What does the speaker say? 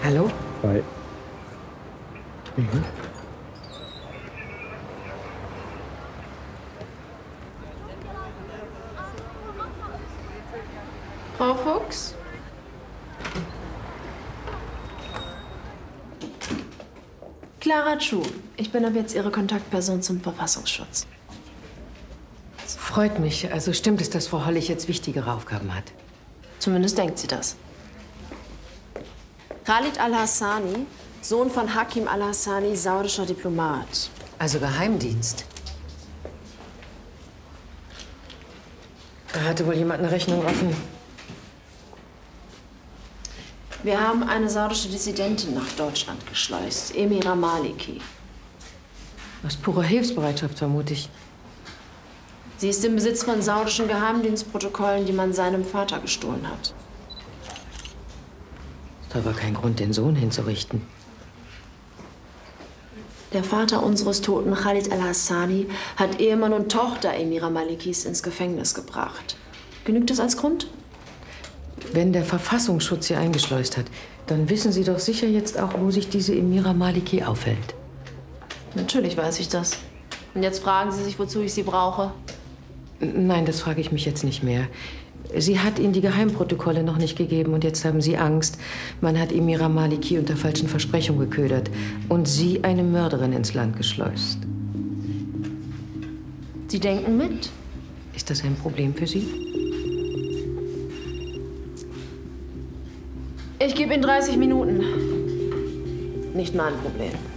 Hallo? Hi. Mhm. Frau Fuchs? Clara Chu. Ich bin ab jetzt Ihre Kontaktperson zum Verfassungsschutz. Freut mich. Also stimmt es, dass Frau Hollig jetzt wichtigere Aufgaben hat? Zumindest denkt sie das. Khalid al-Hassani, Sohn von Hakim al-Hassani, saudischer Diplomat. Also Geheimdienst. Da hatte wohl jemand eine Rechnung offen. Wir haben eine saudische Dissidentin nach Deutschland geschleust, Emira Maliki. Aus purer Hilfsbereitschaft, vermute ich. Sie ist im Besitz von saudischen Geheimdienstprotokollen, die man seinem Vater gestohlen hat. Da war kein Grund, den Sohn hinzurichten. Der Vater unseres toten Khalid al-Hassani hat Ehemann und Tochter Emira Malikis ins Gefängnis gebracht. Genügt das als Grund? Wenn der Verfassungsschutz sie eingeschleust hat, dann wissen Sie doch sicher jetzt auch, wo sich diese Emira Maliki aufhält. Natürlich weiß ich das. Und jetzt fragen Sie sich, wozu ich sie brauche? Nein, das frage ich mich jetzt nicht mehr. Sie hat Ihnen die Geheimprotokolle noch nicht gegeben und jetzt haben Sie Angst. Man hat Emira Maliki unter falschen Versprechungen geködert und sie eine Mörderin ins Land geschleust. Sie denken mit? Ist das ein Problem für Sie? Ich gebe Ihnen 30 Minuten. Nicht mein Problem.